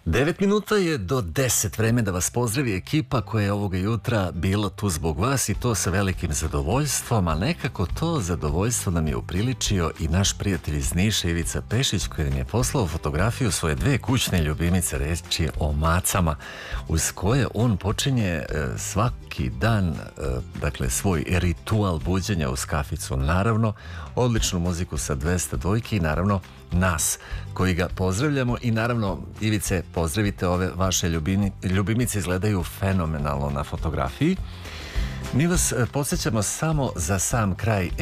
9 minuta je do 10, vreme da vas pozdravi ekipa koja je ovoga jutra bila tu zbog vas i to sa velikim zadovoljstvom, a nekako to zadovoljstvo nam je upriličio i naš prijatelj iz Niša Ivica Pešić koji nam je poslao fotografiju svoje dve kućne ljubimice, reč je o macama, uz koje on počinje svaki dan, dakle svoj ritual buđenja uz kaficu, naravno odličnu muziku sa 200 dvojki i naravno nas koji ga pozdravljamo i naravno Ivice, pozdravite ove vaše ljubimice, izgledaju fenomenalno na fotografiji. Mi vas podsjećamo samo za sam kraj